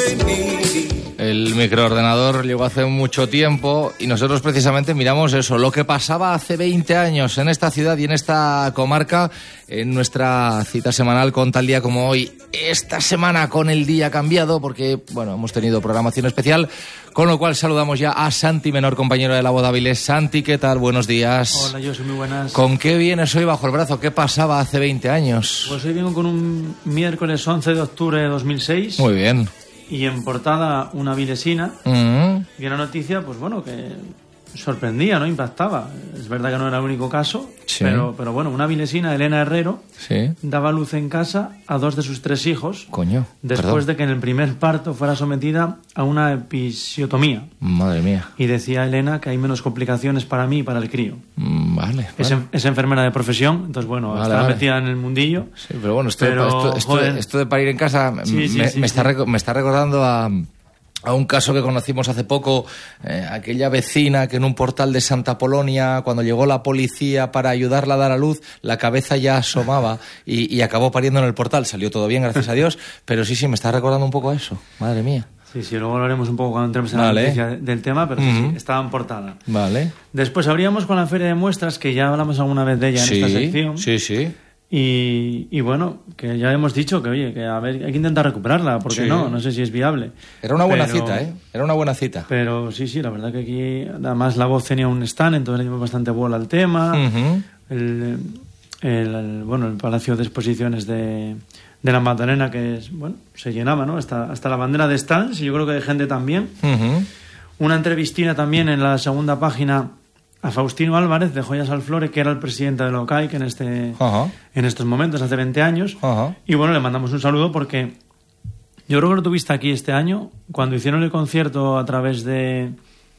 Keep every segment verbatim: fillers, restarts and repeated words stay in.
El microordenador llegó hace mucho tiempo y nosotros precisamente miramos eso, lo que pasaba hace veinte años en esta ciudad y en esta comarca, en nuestra cita semanal con tal día como hoy. Esta semana con el día cambiado porque, bueno, hemos tenido programación especial, con lo cual saludamos ya a Santi Menor, compañero de la Voz de Avilés. Santi, ¿qué tal? Buenos días. Hola, yo soy muy buenas. ¿Con qué vienes hoy bajo el brazo? ¿Qué pasaba hace veinte años? Pues hoy vengo con un miércoles once de octubre de dos mil seis. Muy bien. Y en portada una avilesina. Mm. Y una noticia, pues bueno, que sorprendía, ¿no? Impactaba. Es verdad que no era el único caso, sí. pero, pero bueno, una avilesina, Elena Herrero, sí. daba luz en casa a dos de sus tres hijos. Coño, después perdón. de que en el primer parto fuera sometida a una episiotomía. Madre mía. Y decía Elena que hay menos complicaciones para mí y para el crío. Mm, vale. Es, vale. en, es enfermera de profesión, entonces bueno, vale, está vale. metida en el mundillo. Sí, pero bueno, esto, pero, esto, esto, esto de parir en casa Sí, me, sí, me, sí, me, está sí. reco- me está recordando a... a un caso que conocimos hace poco, eh, aquella vecina que en un portal de Santa Polonia, cuando llegó la policía para ayudarla a dar a luz, la cabeza ya asomaba y, y acabó pariendo en el portal. Salió todo bien, gracias a Dios, pero sí, sí, me está recordando un poco a eso. Madre mía. Sí, sí, luego hablaremos un poco cuando entremos en Vale. la noticia del tema, pero sí, Uh-huh. sí, estaba en portada. Vale. Después abríamos con la Feria de Muestras, que ya hablamos alguna vez de ella Sí, en esta sección. sí, sí. Y, y bueno, que ya hemos dicho que, oye, que a ver, hay que intentar recuperarla, porque Sí. no, no sé si es viable. Era una buena Pero- cita, ¿eh? Era una buena cita. Pero sí, sí, la verdad que aquí, además La Voz tenía un stand, entonces le dimos bastante bola al tema. Ujú. el, el, el- bueno, el Palacio de Exposiciones de, de la Magdalena, que es, bueno, se llenaba, ¿no? Hasta, hasta la bandera de stands, y yo creo que de gente también. Ujú. Una entrevistina también en la segunda página a Faustino Álvarez de Joyas al Flore, que era el presidente de la O C A I, que en, este, Ajá. en estos momentos, hace veinte años. Ajá. Y bueno, le mandamos un saludo porque yo creo que lo tuviste aquí este año, cuando hicieron el concierto a través de...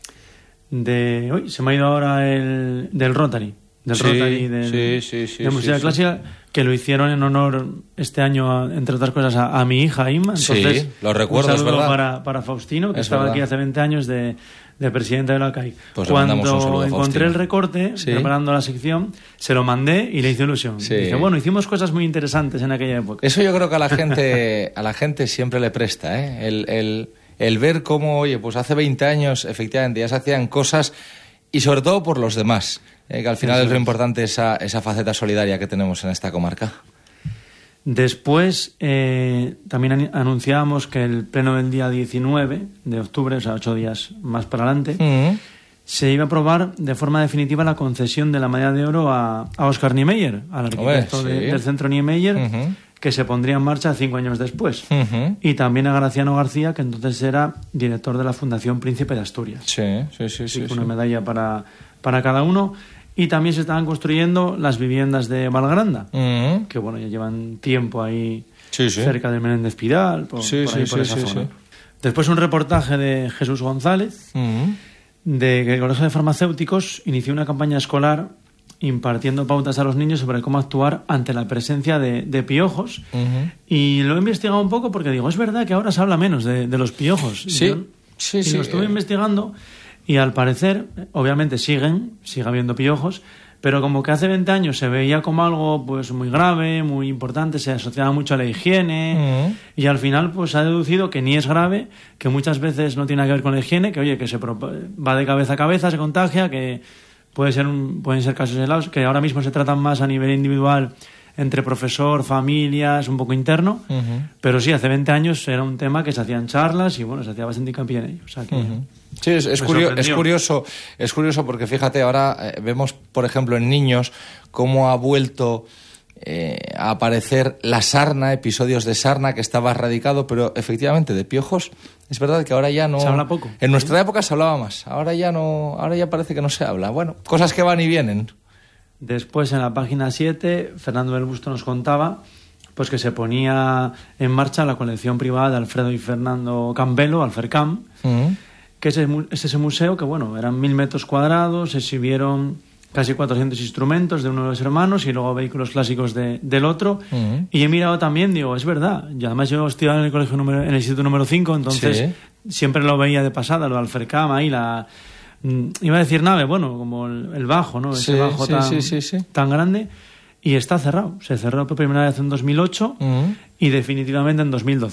de uy, se me ha ido ahora el del Rotary. Del Sí, Rotary del, sí, sí, sí, de Música sí, Clásica, que lo hicieron en honor este año, a- entre otras cosas, a, a mi hija Inma. Entonces, Sí, lo recuerdo, un es saludo verdad. para, para Faustino, que Es estaba verdad. aquí hace veinte años de, de presidente de la O C A I. Pues le mandamos un Cuando saludo a encontré Faustino. el recorte, Sí. preparando la sección, se lo mandé y le hizo ilusión. Sí. Dice, bueno, hicimos cosas muy interesantes en aquella época. Eso yo creo que a la gente, a la gente siempre le presta, ¿eh? El, el, el ver cómo, oye, pues hace veinte años efectivamente ya se hacían cosas y sobre todo por los demás, ¿eh? Que al final Eso es lo es. importante esa, esa faceta solidaria que tenemos en esta comarca. Después eh, también an- anunciábamos que el pleno del día diecinueve de octubre, o sea, ocho días más para adelante, Mm. se iba a aprobar de forma definitiva la concesión de la medalla de oro a, a Oscar Niemeyer, al arquitecto Hombre, de- sí. del centro Niemeyer, Ujú. que se pondría en marcha cinco años después. Ujú. Y también a Graciano García, que entonces era director de la Fundación Príncipe de Asturias. Sí, sí, sí, sí. Así que sí. una medalla para, para cada uno. Y también se estaban construyendo las viviendas de Valgranda, Mm. que bueno, ya llevan tiempo ahí Sí, sí. cerca del Menéndez Pidal, por, Sí, por ahí, sí, por sí, esa sí, zona. sí. Después un reportaje de Jesús González, Mm. de que el Colegio de Farmacéuticos inició una campaña escolar impartiendo pautas a los niños sobre cómo actuar ante la presencia de, de piojos. Ujú. Y lo he investigado un poco porque digo, es verdad que ahora se habla menos de, de los piojos. Sí, Yo- sí, y sí. lo estuve investigando y al parecer, obviamente siguen, sigue habiendo piojos, pero como que hace veinte años se veía como algo pues muy grave, muy importante, se asociaba mucho a la higiene, Mm. y al final pues se ha deducido que ni es grave, que muchas veces no tiene nada que ver con la higiene, que oye, que se propa- va de cabeza a cabeza, se contagia, que puede ser un, pueden ser casos aislados, que ahora mismo se tratan más a nivel individual entre profesor, familias, un poco interno, Ujú. pero sí, hace veinte años era un tema que se hacían charlas y bueno, se hacía bastante hincapié en ello. O sea que, Ujú. Sí, es, es, me curio- es sorprendió. curioso, es curioso porque fíjate, ahora eh, vemos, por ejemplo, en niños cómo ha vuelto eh, a aparecer la sarna, episodios de sarna que estaba erradicado, pero efectivamente de piojos es verdad que ahora ya no... Se habla poco. En nuestra época se hablaba más, ahora ya no, ahora ya parece que no se habla. Bueno, cosas que van y vienen. Después, en la página siete, Fernando del Busto nos contaba pues que se ponía en marcha la colección privada de Alfredo y Fernando Cambelo, Alfercam, Ujú. que es, el mu- es ese museo que, bueno, eran mil metros cuadrados, se exhibieron casi cuatrocientos instrumentos de uno de los hermanos y luego vehículos clásicos de, del otro. Ujú. Y he mirado también, digo, es verdad. Y además yo estudiaba en el colegio número, en el instituto número cinco, entonces Sí. siempre lo veía de pasada, lo de Alfercam, ahí la... mm, Iba a decir nave, bueno, como el, el bajo, ¿no? Ese Sí, bajo sí, tan, sí, sí, sí. tan grande. Y está cerrado. Se cerró por primera vez en dos mil ocho Ujú. y definitivamente en dos mil doce. O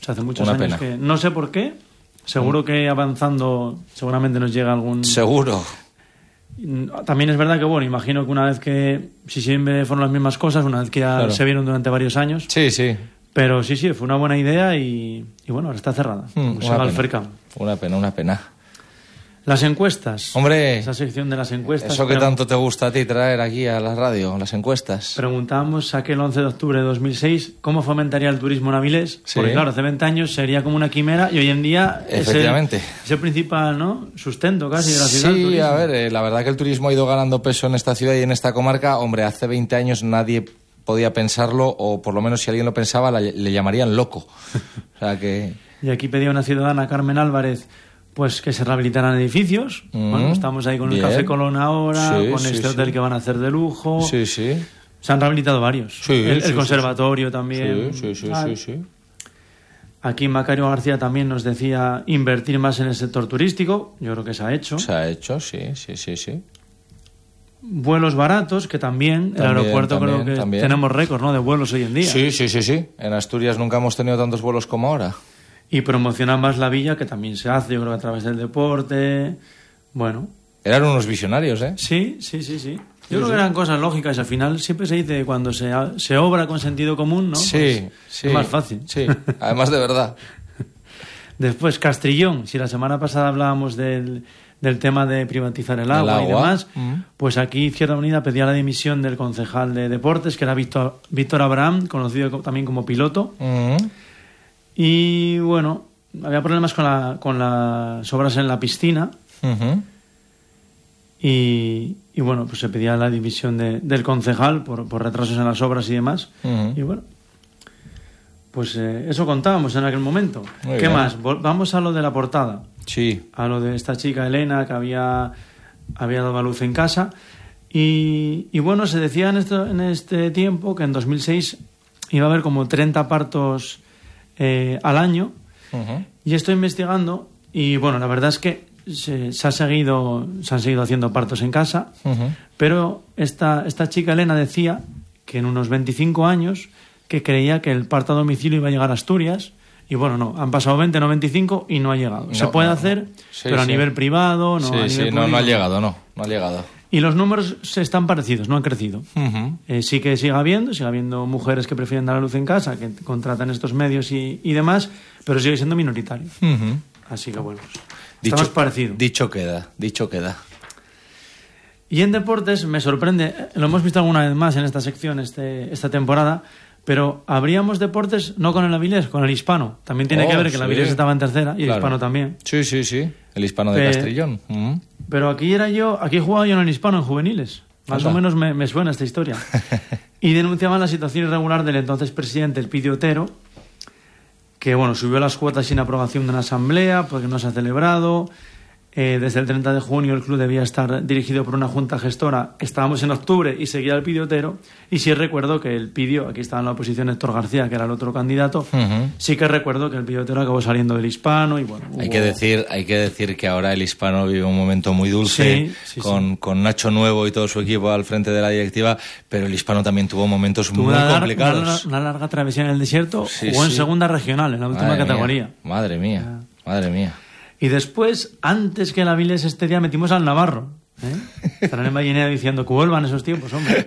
O sea, hace muchos Una años pena. que... No sé por qué. Seguro mm. que avanzando seguramente nos llega algún... Seguro. También es verdad que, bueno, imagino que una vez que... Si siempre fueron las mismas cosas, una vez que ya claro. se vieron durante varios años... Sí, sí. Pero sí, sí, fue una buena idea y, y bueno, ahora está cerrada. Mm, se va al Fercam. Una pena, una pena. Las encuestas. Hombre, esa sección de las encuestas. Eso que tanto te gusta a ti traer aquí a la radio, las encuestas. Preguntábamos aquel once de octubre de dos mil seis cómo fomentaría el turismo en Avilés. Sí. Porque claro, hace veinte años sería como una quimera y hoy en día Efectivamente. es el, es el principal, ¿no?, sustento casi de la ciudad. Sí, a ver, eh, la verdad que el turismo ha ido ganando peso en esta ciudad y en esta comarca. Hombre, hace veinte años nadie podía pensarlo, o por lo menos si alguien lo pensaba la, le llamarían loco. O sea que... Y aquí pedía una ciudadana, Carmen Álvarez, pues que se rehabilitaran edificios. Mm, bueno, estamos ahí con bien. El Café Colón ahora, sí, con sí, este hotel sí. que van a hacer de lujo. Sí, sí. Se han rehabilitado varios. Sí, el, sí, el conservatorio sí. también. Sí, sí, sí, ah. sí, sí. Aquí Macario García también nos decía invertir más en el sector turístico. Yo creo que se ha hecho. Se ha hecho, sí, sí, sí, sí. Vuelos baratos, que también, también el aeropuerto también, creo que también. Tenemos récord, ¿no?, de vuelos hoy en día. Sí, sí, sí, sí. En Asturias nunca hemos tenido tantos vuelos como ahora. Y promocionar más la villa, que también se hace, yo creo, a través del deporte. Bueno. Eran unos visionarios, ¿eh? Sí, sí, sí, sí. Yo sí, creo sí. que eran cosas lógicas. Al final siempre se dice cuando se, se obra con sentido común, ¿no? Sí, pues sí. Es más fácil. Sí, además de verdad. Después, Castrillón. Si la semana pasada hablábamos del, del tema de privatizar el agua, el agua. y demás, mm. pues aquí Izquierda Unida pedía la dimisión del concejal de deportes, que era Víctor, Víctor Abraham, conocido también como piloto. Mm. Y bueno, había problemas con, la, con las obras en la piscina. Uh-huh. y, y bueno, pues se pedía la dimisión de, del concejal por, por retrasos en las obras y demás. Uh-huh. Y bueno, pues eh, eso contábamos en aquel momento. Muy ¿Qué bien. más? Vamos a lo de la portada. Sí. A lo de esta chica Elena que había, había dado a luz en casa. Y, y bueno, se decía en, esto, en este tiempo que en dos mil seis iba a haber como treinta partos Eh, al año. Uh-huh. Y estoy investigando y bueno, la verdad es que se, se ha seguido se han seguido haciendo partos en casa. Uh-huh. Pero esta, esta chica Elena decía que en unos veinticinco años que creía que el parto a domicilio iba a llegar a Asturias y bueno, no, han pasado veinte, no veinticinco y no ha llegado. No, se puede no, hacer, no. Sí, pero a sí. nivel privado no, sí, a nivel sí, público, no, no ha llegado, no, no ha llegado. Y los números se están parecidos, no han crecido. Uh-huh. Eh, sí que sigue habiendo, sigue habiendo mujeres que prefieren dar a luz en casa, que contratan estos medios y, y demás, pero sigue siendo minoritario. Uh-huh. Así que bueno, pues, dicho, está más parecido. Dicho queda, dicho queda. Y en deportes me sorprende, lo hemos visto alguna vez más en esta sección este, esta temporada, pero habríamos deportes no con el Avilés, con el Hispano. También tiene oh, que ver que sí. el Avilés estaba en tercera y el claro. Hispano también. Sí, sí, sí, el Hispano de Pe- Castrillón. Uh-huh. Pero aquí era yo, aquí jugaba yo en el Hispano en juveniles. Más Anda. o menos me, me suena esta historia. Y denunciaban la situación irregular del entonces presidente Elpidio Otero, que bueno, subió las cuotas sin aprobación de una asamblea porque no se ha celebrado. Eh, desde el treinta de junio el club debía estar dirigido por una junta gestora. Estábamos en octubre y seguía el Pidio Otero. Y sí recuerdo que el Pidio, aquí estaba en la oposición Héctor García, que era el otro candidato. Uh-huh. Sí que recuerdo que el Pidio Otero acabó saliendo del Hispano y bueno. Hay hubo... que decir, hay que decir que ahora el Hispano vive un momento muy dulce, sí, sí, con, sí. con Nacho Nuevo y todo su equipo al frente de la directiva, pero el Hispano también tuvo momentos Tuvo muy una, complicados. Una, una larga travesía en el desierto, Sí, jugó en sí. segunda regional, en la última Madre categoría. Mía, madre mía, madre mía. Y después, antes que el Avilés este día, metimos al Navarro. ¿eh? Estarán en Valleneda diciendo que vuelvan esos tiempos, hombre.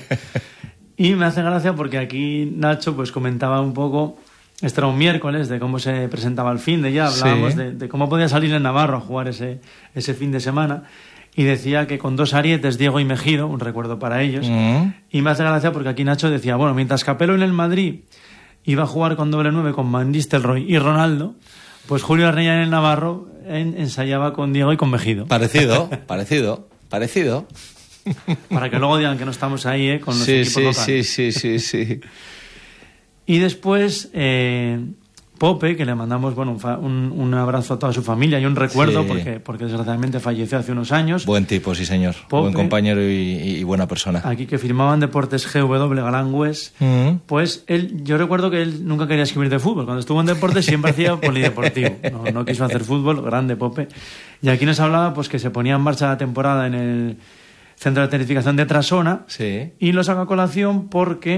Y me hace gracia porque aquí Nacho pues comentaba un poco, este era un miércoles, de cómo se presentaba el fin de ya, hablábamos Sí. de, de cómo podía salir el Navarro a jugar ese, ese fin de semana. Y decía que con dos arietes, Diego y Mejido, un recuerdo para ellos. Mm. Y me hace gracia porque aquí Nacho decía, bueno, mientras Capello en el Madrid iba a jugar con doble nueve con Van Nistelrooy y Ronaldo, pues Julio Arreña en el Navarro en, ensayaba con Diego y con Mejido. Parecido, parecido, parecido. Para que luego digan que no estamos ahí, ¿eh? Con los Sí, equipos sí, locales. sí, sí, sí, sí. Y después, eh, Pope, que le mandamos bueno, un, fa- un, un abrazo a toda su familia y un recuerdo, Sí. porque, porque desgraciadamente falleció hace unos años. Buen tipo, sí señor. Pope. Buen compañero y, y buena persona. Aquí que firmaban Deportes G W Galán West. Mm. Pues él, yo recuerdo que él nunca quería escribir de fútbol. Cuando estuvo en deportes siempre hacía polideportivo. No, no quiso hacer fútbol, grande Pope. Y aquí nos hablaba pues que se ponía en marcha la temporada en el centro de tecnificación de Trasona. Sí. Y lo saca a colación porque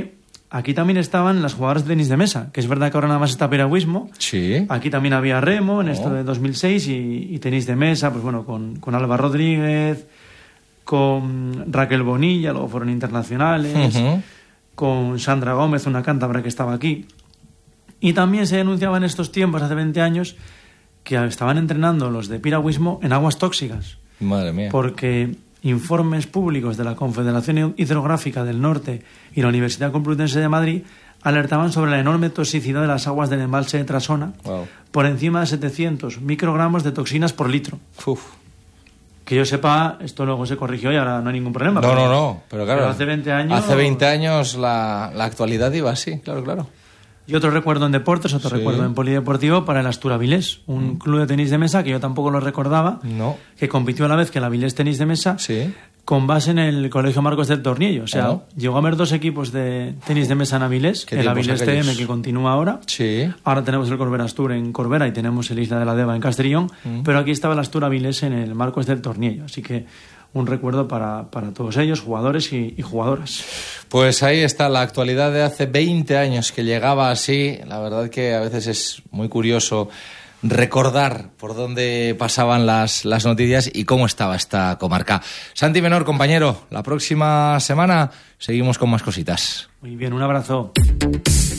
aquí también estaban las jugadoras de tenis de mesa, que es verdad que ahora nada más está piragüismo. Sí. Aquí también había remo en Oh. esto de dos mil seis y, y tenis de mesa, pues bueno, con, con Alba Rodríguez, con Raquel Bonilla, luego fueron internacionales, Uh-huh. con Sandra Gómez, una cántabra que estaba aquí. Y también se denunciaba en estos tiempos, hace veinte años, que estaban entrenando los de piragüismo en aguas tóxicas. Madre mía. Porque informes públicos de la Confederación Hidrográfica del Norte y la Universidad Complutense de Madrid alertaban sobre la enorme toxicidad de las aguas del embalse de Trasona, Wow. por encima de setecientos microgramos de toxinas por litro. Uf. Que yo sepa, esto luego se corrigió y ahora no hay ningún problema. No, pero, no, no, pero claro. pero hace veinte años... Hace veinte años la, la actualidad iba así, claro, claro. Y otro recuerdo en deportes, otro Sí. recuerdo en polideportivo para el Astura Avilés, un club de tenis de mesa que yo tampoco lo recordaba, No. que compitió a la vez que el Avilés Tenis de Mesa, Sí. con base en el Colegio Marcos del Torniello. O sea, Oh. llegó a haber dos equipos de tenis de mesa en Avilés, ¿Qué el tiempos Avilés aquellos? T M que continúa ahora. Sí. Ahora tenemos el Corbera Astur en Corbera y tenemos el Isla de la Deva en Castellón, Mm. pero aquí estaba el Astur Avilés en el Marcos del Torniello. Así que un recuerdo para, para todos ellos, jugadores y, y jugadoras. Pues ahí está la actualidad de hace veinte años que llegaba así. La verdad que a veces es muy curioso recordar por dónde pasaban las, las noticias y cómo estaba esta comarca. Santi Menor, compañero, la próxima semana seguimos con más cositas. Muy bien, un abrazo.